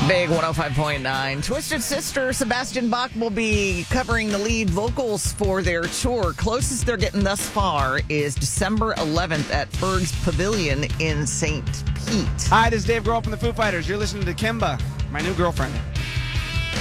Big 105.9. Twisted Sister, Sebastian Bach will be covering the lead vocals for their tour. Closest they're getting thus far is December 11th at Berg's Pavilion in St. Pete. Hi, this is Dave Grohl from the Foo Fighters. You're listening to Kimba, my new girlfriend.